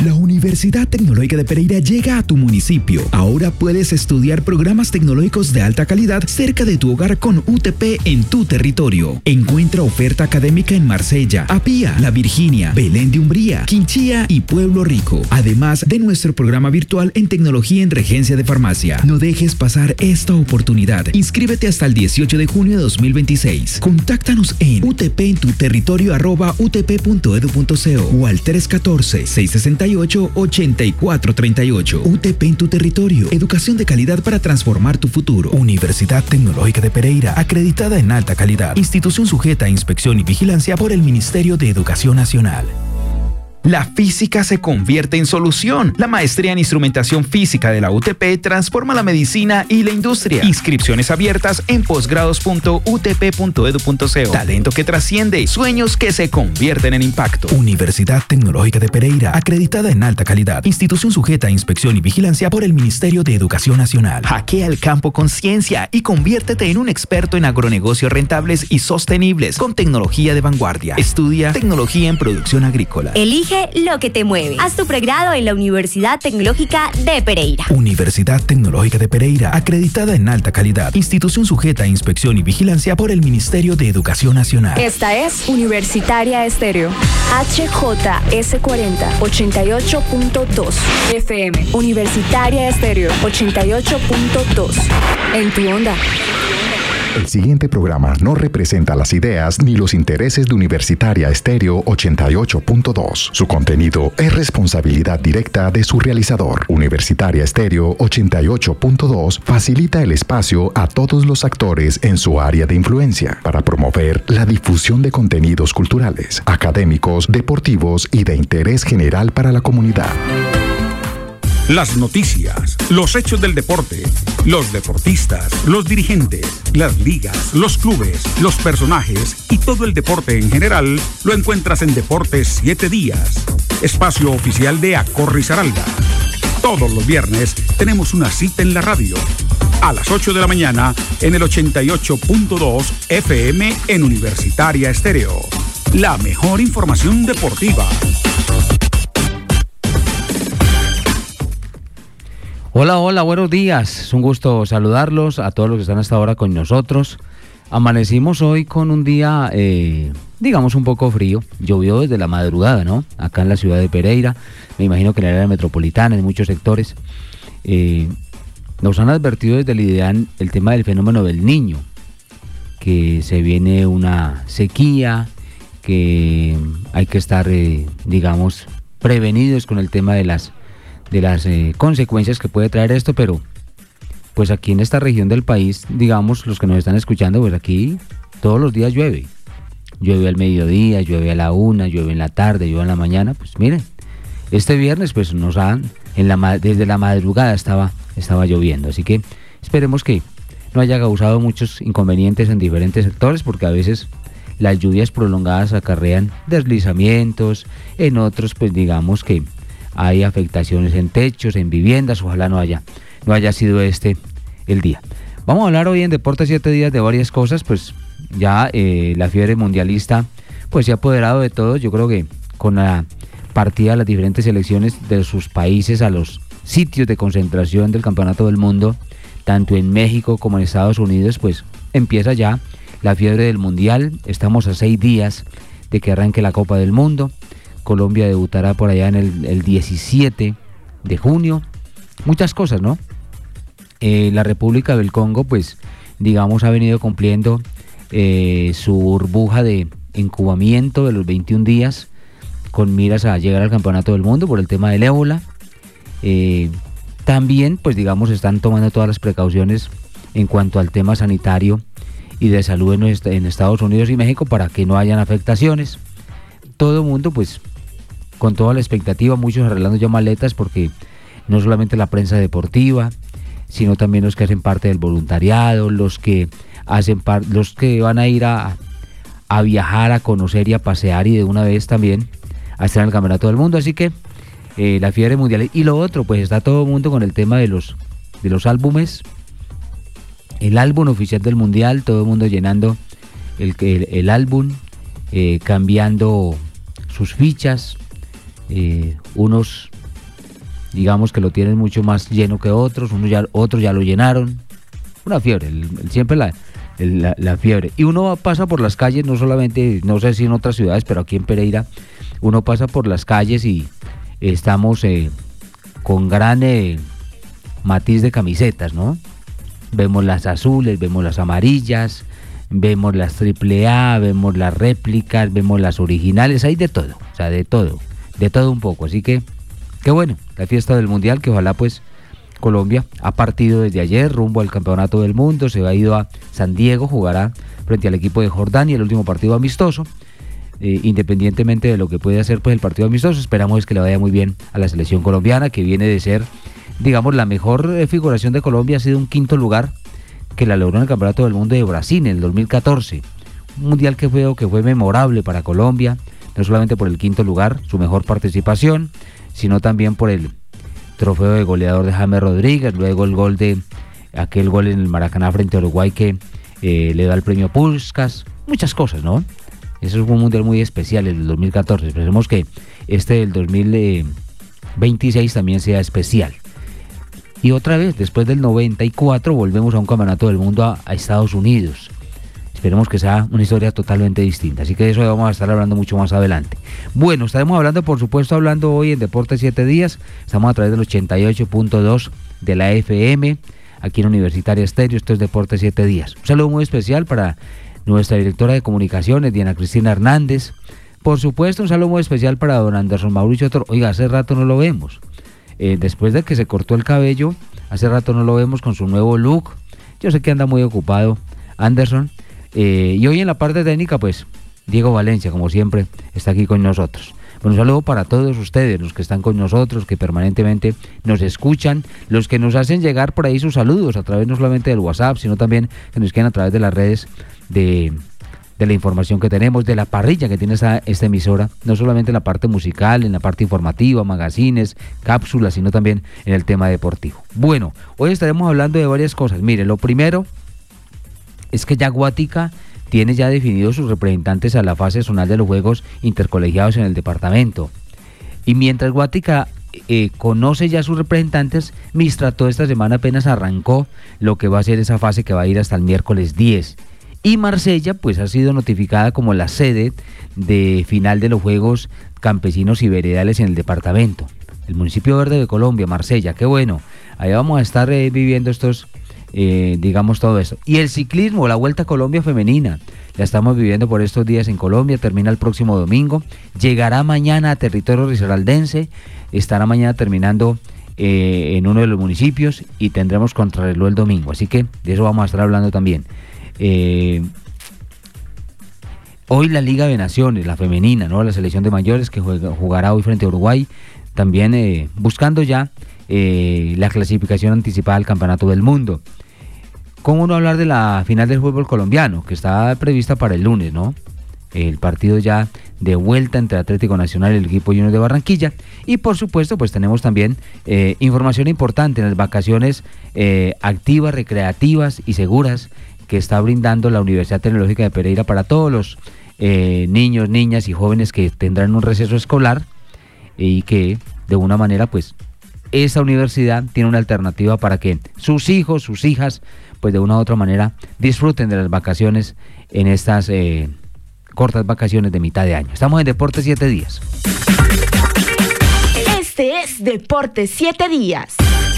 La Universidad Tecnológica de Pereira llega a tu municipio. Ahora puedes estudiar programas tecnológicos de alta calidad cerca de tu hogar con UTP en tu territorio. Encuentra oferta académica en Marsella, Apía, La Virginia, Belén de Umbría, Quinchía y Pueblo Rico. Además de nuestro programa virtual en tecnología en regencia de farmacia. No dejes pasar esta oportunidad. Inscríbete hasta el 18 de junio de 2026. Contáctanos en utpentuterritorio@utp.edu.co o al 314-668-8438. UTP en tu territorio. Educación de calidad para transformar tu futuro. Universidad Tecnológica de Pereira, acreditada en alta calidad. Institución sujeta a inspección y vigilancia por el Ministerio de Educación Nacional. La física se convierte en solución. La maestría en instrumentación física de la UTP transforma la medicina y la industria. Inscripciones abiertas en posgrados.utp.edu.co. Talento que trasciende, sueños que se convierten en impacto. Universidad Tecnológica de Pereira, acreditada en alta calidad. Institución sujeta a inspección y vigilancia por el Ministerio de Educación Nacional. Hackea el campo con ciencia y conviértete en un experto en agronegocios rentables y sostenibles con tecnología de vanguardia. Estudia tecnología en producción agrícola. Elige lo que te mueve. Haz tu pregrado en la Universidad Tecnológica de Pereira. Universidad Tecnológica de Pereira, acreditada en alta calidad. Institución sujeta a inspección y vigilancia por el Ministerio de Educación Nacional. Esta es Universitaria Estéreo. HJS40 88.2 FM. Universitaria Estéreo 88.2. En tu onda. El siguiente programa no representa las ideas ni los intereses de Universitaria Estéreo 88.2. Su contenido es responsabilidad directa de su realizador. Universitaria Estéreo 88.2 facilita el espacio a todos los actores en su área de influencia para promover la difusión de contenidos culturales, académicos, deportivos y de interés general para la comunidad. Las noticias, los hechos del deporte, los deportistas, los dirigentes, las ligas, los clubes, los personajes y todo el deporte en general lo encuentras en Deportes 7 Días, espacio oficial de Acor Risaralda. Todos los viernes tenemos una cita en la radio. A las 8 de la mañana en el 88.2 FM en Universitaria Estéreo. La mejor información deportiva. Hola, hola, buenos días. Es un gusto saludarlos a todos los que están hasta ahora con nosotros. Amanecimos hoy con un día, digamos, un poco frío. Llovió desde la madrugada, ¿no? Acá en la ciudad de Pereira. Me imagino que en la área metropolitana, en muchos sectores. Nos han advertido desde el IDEAN el tema del fenómeno del Niño. Que se viene una sequía, que hay que estar, digamos, prevenidos con el tema de las consecuencias que puede traer esto, pero pues aquí en esta región del país, digamos, los que nos están escuchando, pues aquí todos los días llueve al mediodía, llueve a la 1, llueve en la tarde, llueve en la mañana. Pues miren, este viernes pues nos han, desde la madrugada estaba lloviendo, así que esperemos que no haya causado muchos inconvenientes en diferentes sectores, porque a veces las lluvias prolongadas acarrean deslizamientos, en otros pues digamos que hay afectaciones en techos, en viviendas. Ojalá no haya sido este el día. Vamos a hablar hoy en Deportes 7 Días de varias cosas. Pues ya la fiebre mundialista pues se ha apoderado de todos. Yo creo que con la partida de las diferentes selecciones de sus países a los sitios de concentración del Campeonato del Mundo, tanto en México como en Estados Unidos, pues empieza ya la fiebre del Mundial. Estamos a 6 días de que arranque la Copa del Mundo. Colombia debutará por allá en el 17 de junio. Muchas cosas, ¿no? La República del Congo, pues, digamos, ha venido cumpliendo su burbuja de incubamiento de los 21 días con miras a llegar al Campeonato del Mundo por el tema del ébola. También, pues, digamos, están tomando todas las precauciones en cuanto al tema sanitario y de salud en Estados Unidos y México para que no hayan afectaciones. Todo el mundo, pues, con toda la expectativa, muchos arreglando ya maletas, porque no solamente la prensa deportiva, sino también los que hacen parte del voluntariado, los que van a ir a viajar, a conocer y a pasear, y de una vez también a estar en el Campeonato del Mundo. Así que la fiebre mundial. Y lo otro, pues está todo el mundo con el tema de los álbumes, el álbum oficial del Mundial, todo el mundo llenando el álbum, cambiando sus fichas, Unos, digamos que lo tienen mucho más lleno que otros, otros ya lo llenaron. Una fiebre, siempre la fiebre. Y uno pasa por las calles, no solamente, no sé si en otras ciudades, pero aquí en Pereira, uno pasa por las calles y estamos con gran matiz de camisetas, ¿no? Vemos las azules, vemos las amarillas, vemos las AAA, vemos las réplicas, vemos las originales, hay de todo, o sea, de todo un poco. Así que, qué bueno, la fiesta del Mundial, que ojalá pues Colombia ha partido desde ayer rumbo al Campeonato del Mundo, se ha ido a San Diego, jugará frente al equipo de Jordania el último partido amistoso. Independientemente de lo que puede hacer pues el partido amistoso, esperamos que le vaya muy bien a la selección colombiana, que viene de ser, digamos, la mejor figuración de Colombia. Ha sido un quinto lugar que la logró en el Campeonato del Mundo de Brasil en el 2014, un mundial que fue memorable para Colombia, no solamente por el quinto lugar, su mejor participación, sino también por el trofeo de goleador de James Rodríguez, luego aquel gol en el Maracaná frente a Uruguay que le da el premio Puskás, muchas cosas, ¿no? Eso es un mundial muy especial, el del 2014. Esperemos que este del 2026 también sea especial. Y otra vez, después del 94, volvemos a un campeonato del mundo a Estados Unidos. Esperemos que sea una historia totalmente distinta. Así que de eso vamos a estar hablando mucho más adelante. Bueno, estaremos hablando, por supuesto, hoy en Deportes 7 Días. Estamos a través del 88.2 de la FM, aquí en Universitaria Estéreo. Esto es Deportes 7 Días. Un saludo muy especial para nuestra directora de comunicaciones, Diana Cristina Hernández. Por supuesto, un saludo muy especial para don Anderson Mauricio Toro. Oiga, hace rato no lo vemos. Después de que se cortó el cabello, hace rato no lo vemos con su nuevo look. Yo sé que anda muy ocupado Anderson. Y hoy en la parte técnica, pues, Diego Valencia, como siempre, está aquí con nosotros. Bueno, un saludo para todos ustedes, los que están con nosotros, que permanentemente nos escuchan, los que nos hacen llegar por ahí sus saludos a través no solamente del WhatsApp, sino también que nos quedan a través de las redes de la información que tenemos, de la parrilla que tiene esta emisora, no solamente en la parte musical, en la parte informativa, magazines, cápsulas, sino también en el tema deportivo. Bueno, hoy estaremos hablando de varias cosas. Mire, lo primero es que ya Guática tiene ya definidos sus representantes a la fase zonal de los Juegos Intercolegiados en el departamento. Y mientras Guática conoce ya sus representantes, Mistrató esta semana apenas arrancó lo que va a ser esa fase que va a ir hasta el miércoles 10. Y Marsella pues ha sido notificada como la sede de final de los Juegos Campesinos y Veredales en el departamento. El municipio verde de Colombia, Marsella, qué bueno. Ahí vamos a estar viviendo estos, digamos, todo eso. Y el ciclismo, la Vuelta a Colombia femenina, la estamos viviendo por estos días en Colombia, termina el próximo domingo, llegará mañana a territorio risaraldense, estará mañana terminando en uno de los municipios y tendremos contrarreloj el domingo, así que de eso vamos a estar hablando también. Hoy la Liga de Naciones, la femenina, ¿no? La selección de mayores que jugará hoy frente a Uruguay, también buscando ya la clasificación anticipada al Campeonato del Mundo. ¿Cómo no hablar de la final del fútbol colombiano, que está prevista para el lunes, ¿no? El partido ya de vuelta entre Atlético Nacional y el equipo Junior de Barranquilla. Y por supuesto, pues tenemos también información importante en las vacaciones activas, recreativas y seguras que está brindando la Universidad Tecnológica de Pereira para todos los niños, niñas y jóvenes que tendrán un receso escolar y que de una manera pues esa universidad tiene una alternativa para que sus hijos, sus hijas pues de una u otra manera disfruten de las vacaciones en estas cortas vacaciones de mitad de año. Estamos en Deportes 7 Días. Este es Deportes 7 Días.